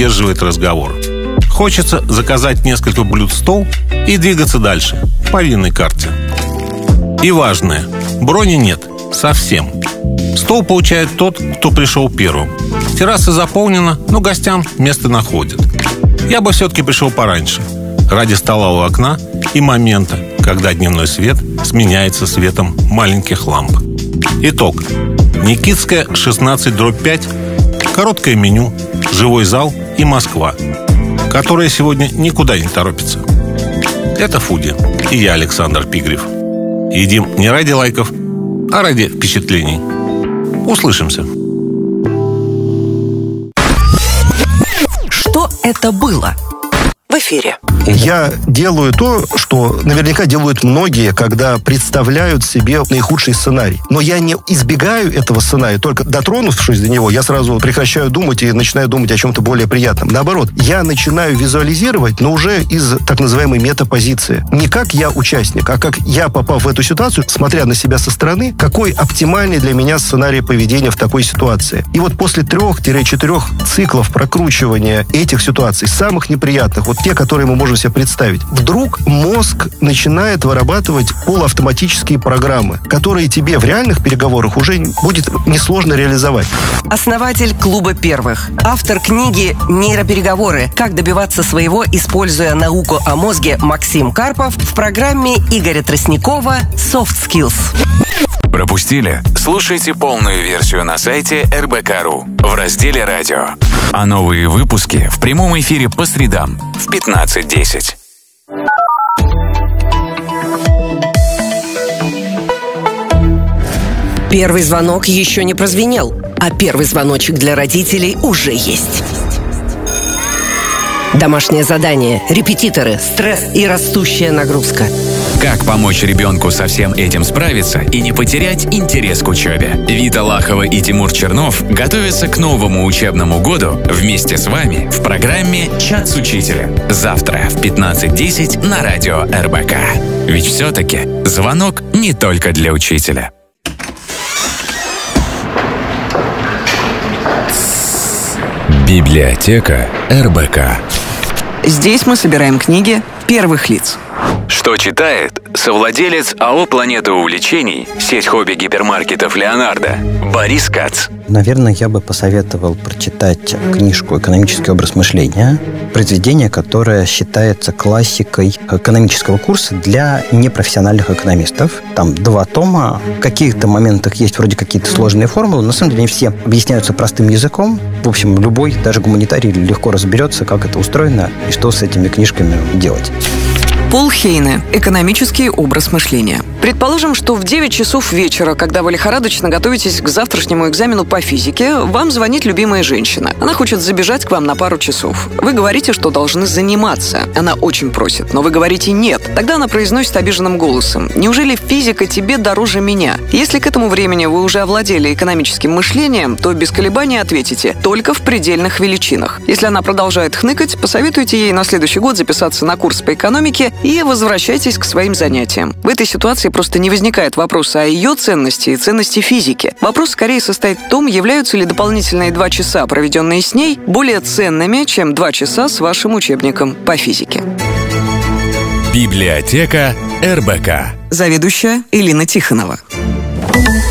поддерживает разговор. Хочется заказать несколько блюд в стол и двигаться дальше, по винной карте. И важное, брони нет, совсем. Стол получает тот, кто пришел первым. Терраса заполнена, но гостям место находят. Я бы все-таки пришел пораньше, ради стола у окна и момента, когда дневной свет сменяется светом маленьких ламп. Итог. Никитская, 16/5, короткое меню, живой зал и Москва, которая сегодня никуда не торопится. Это Фуди и я, Александр Пигрев. Едим не ради лайков, а ради впечатлений. Услышимся. Что это было? В эфире. Я делаю то, что наверняка делают многие, когда представляют себе наихудший сценарий. Но я не избегаю этого сценария, только дотронувшись до него, я сразу прекращаю думать и начинаю думать о чем-то более приятном. Наоборот, я начинаю визуализировать, но уже из так называемой метапозиции. Не как я участник, а как я, попав в эту ситуацию, смотря на себя со стороны, какой оптимальный для меня сценарий поведения в такой ситуации. И вот после 3-4 циклов прокручивания этих ситуаций, самых неприятных, вот те, которые мы можем себе представить, вдруг мозг начинает вырабатывать полуавтоматические программы, которые тебе в реальных переговорах уже будет несложно реализовать. Основатель Клуба первых. Автор книги «Нейропереговоры. Как добиваться своего, используя науку о мозге» Максим Карпов в программе Игоря Тростникова «Soft Skills». Пропустили? Слушайте полную версию на сайте РБК.ру в разделе «Радио». А новые выпуски в прямом эфире по средам в 15:10. Первый звонок еще не прозвенел, а первый звоночек для родителей уже есть. Домашнее задание, репетиторы, стресс и растущая нагрузка. Как помочь ребенку со всем этим справиться и не потерять интерес к учебе? Вита Лахова и Тимур Чернов готовятся к новому учебному году вместе с вами в программе «Чат с учителем». Завтра в 15:10 на радио РБК. Ведь все-таки звонок не только для учителя. Библиотека РБК. Здесь мы собираем книги первых лиц. Что читает совладелец АО «Планета увлечений», сеть хобби-гипермаркетов «Леонардо» Борис Кац. Наверное, я бы посоветовал прочитать книжку «Экономический образ мышления», произведение, которое считается классикой экономического курса для непрофессиональных экономистов. Там 2 тома. В каких-то моментах есть вроде какие-то сложные формулы, но на самом деле они все объясняются простым языком. В общем, любой, даже гуманитарий, легко разберется, как это устроено и что с этими книжками делать. Пол Хейне. Экономический образ мышления. Предположим, что в 9 часов вечера, когда вы лихорадочно готовитесь к завтрашнему экзамену по физике, вам звонит любимая женщина. Она хочет забежать к вам на пару часов. Вы говорите, что должны заниматься. Она очень просит, но вы говорите «нет». Тогда она произносит обиженным голосом: «Неужели физика тебе дороже меня?» Если к этому времени вы уже овладели экономическим мышлением, то без колебаний ответите «только в предельных величинах». Если она продолжает хныкать, посоветуйте ей на следующий год записаться на курс по экономике и возвращайтесь к своим занятиям. В этой ситуации просто не возникает вопроса о ее ценности и ценности физики. Вопрос скорее состоит в том, являются ли дополнительные 2 часа, проведенные с ней, более ценными, чем 2 часа с вашим учебником по физике. Библиотека РБК. Заведующая Элина Тихонова.